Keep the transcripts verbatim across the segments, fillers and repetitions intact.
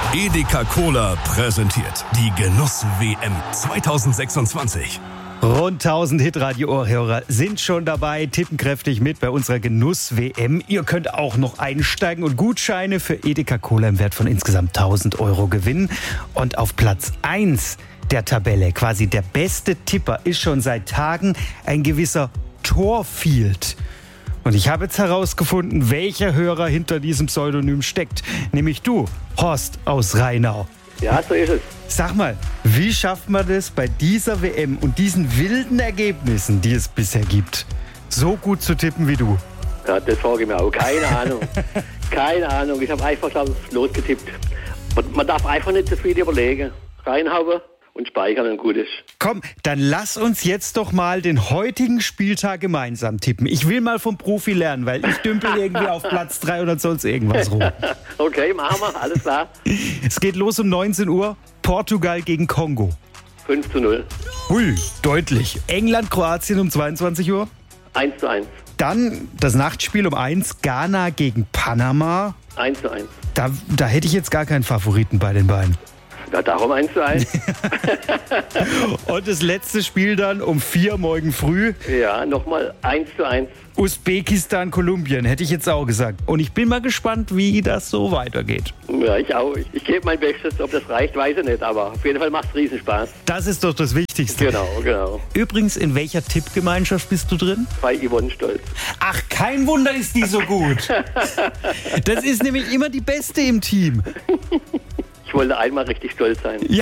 Edeka Cola präsentiert die Genuss-W M zwanzig sechsundzwanzig. Rund tausend Hitradio-Ohrhörer sind schon dabei, tippen kräftig mit bei unserer Genuss-W M. Ihr könnt auch noch einsteigen und Gutscheine für Edeka Cola im Wert von insgesamt tausend Euro gewinnen. Und auf Platz eins der Tabelle, quasi der beste Tipper, ist schon seit Tagen ein gewisser Torfield. Und ich habe jetzt herausgefunden, welcher Hörer hinter diesem Pseudonym steckt. Nämlich du, Horst aus Rheinau. Ja, so ist es. Sag mal, wie schafft man das bei dieser W M und diesen wilden Ergebnissen, die es bisher gibt, so gut zu tippen wie du? Ja, das frage ich mir auch. Keine Ahnung. Keine Ahnung. Ich habe einfach drauf losgetippt. Und man darf einfach nicht zu viel überlegen. Reinhauen und speichern und gut ist. Komm, dann lass uns jetzt doch mal den heutigen Spieltag gemeinsam tippen. Ich will mal vom Profi lernen, weil ich dümpel irgendwie auf Platz drei oder sonst irgendwas rum. Okay, machen wir. Alles klar. Es geht los um neunzehn Uhr. Portugal gegen Kongo. fünf zu null. Hui, deutlich. England, Kroatien um zweiundzwanzig Uhr. eins zu eins. Dann das Nachtspiel um eins. Ghana gegen Panama. eins zu eins. Da, da hätte ich jetzt gar keinen Favoriten bei den beiden. Ja, darum eins zu eins. Und das letzte Spiel dann um vier morgen früh. Ja, nochmal eins zu eins. Usbekistan, Kolumbien, hätte ich jetzt auch gesagt. Und ich bin mal gespannt, wie das so weitergeht. Ja, ich auch. Ich, ich gebe mein Bestes. Ob das reicht, weiß ich nicht. Aber auf jeden Fall macht es Riesenspaß. Das ist doch das Wichtigste. Genau, genau. Übrigens, in welcher Tippgemeinschaft bist du drin? Bei Yvonne Stolz. Ach, kein Wunder ist die so gut. Das ist nämlich immer die Beste im Team. Ich wollte einmal richtig stolz sein. Ja.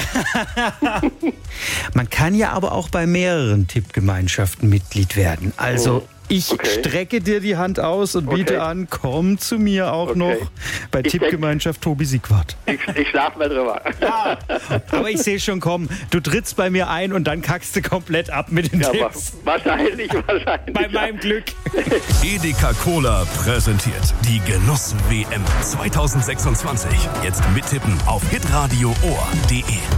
Man kann ja aber auch bei mehreren Tippgemeinschaften Mitglied werden. Also Oh, ich okay. strecke dir die Hand aus und biete Okay. an, komm zu mir auch Okay. noch bei Ich Tippgemeinschaft Tobi Siegwart. Ich, ich schlafe mal drüber. Ja, aber ich sehe schon kommen, du trittst bei mir ein und dann kackst du komplett ab mit den Ja, wa- Tipps. wahrscheinlich, wahrscheinlich. Bei meinem Glück. Edeka Cola präsentiert die Genuss-W M zwanzig sechsundzwanzig. Jetzt mittippen auf hitradio ohr punkt de.